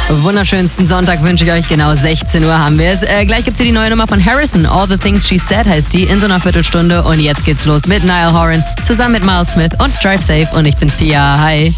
Wunderschönsten Sonntag wünsche ich euch. Genau 16 Uhr haben wir es. Gleich gibt's hier die neue Nummer von Harrison. All the Things She Said heißt die, in so einer Viertelstunde. Und jetzt geht's los mit Niall Horan zusammen mit Miles Smith und Drive Safe. Und ich bin's Pia. Hi.